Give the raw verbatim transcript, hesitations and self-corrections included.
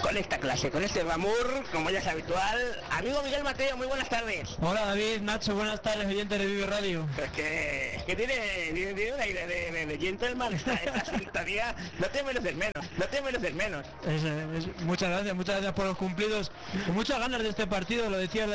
con esta clase, con este glamour, como ya es habitual. Amigo Miguel Mateo, muy buenas tardes. Hola David, Nacho, buenas tardes, oyentes de Vive Radio. Es que, es que tiene, tiene, tiene un aire de, de, de gentleman esta, esta sintonía, no te mereces menos, no te mereces menos. Es, es, muchas gracias, muchas gracias por los cumplidos, con muchas ganas de este partido, lo decía